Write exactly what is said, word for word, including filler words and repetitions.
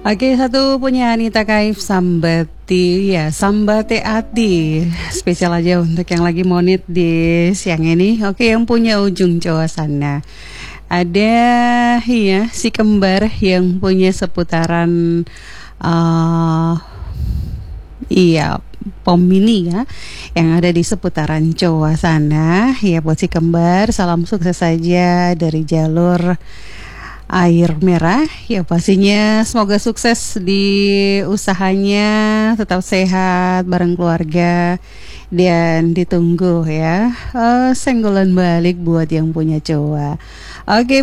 Oke, satu punya Anita Kaif Sambati, ya Sambate Ati. Spesial aja untuk yang lagi monit di siang ini. Oke, yang punya ujung Jawa sana. Ada ya si kembar yang punya seputaran uh, iya pom mini ya, yang ada di seputaran Jawa sana. Ya buat si kembar, salam sukses saja dari jalur Air Merah. Ya pastinya semoga sukses di usahanya, tetap sehat bareng keluarga, dan ditunggu ya uh, senggolan balik buat yang punya cowok. Oke.